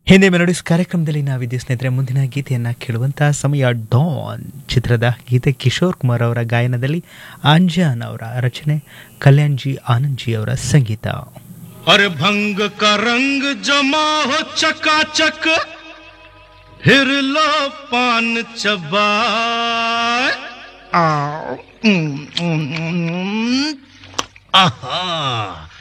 ಹಿಂದೆ ಮೆಲೋಡಿಸ್ ಕಾರ್ಯಕ್ರಮದಲ್ಲಿ ನಾವಿದ್ದ ಸ್ನೇಹಿತರೆ ಮುಂದಿನ ಗೀತೆಯನ್ನು ಕೇಳುವಂತಹ ಸಮಯ ಡಾನ್ ಚಿತ್ರದ ಗೀತೆ ಕಿಶೋರ್ ಕುಮಾರ್ ಅವರ ಗಾಯನದಲ್ಲಿ ಅಂಜಾನ್ ಅವರ ರಚನೆ ಕಲ್ಯಾಣ್ ಜಿ ಆನಂದ್ ಜಿ ಅವರ ಸಂಗೀತ. अरे भंग का रंग जमा हो चकाचक फिर लो पान चबाए आहा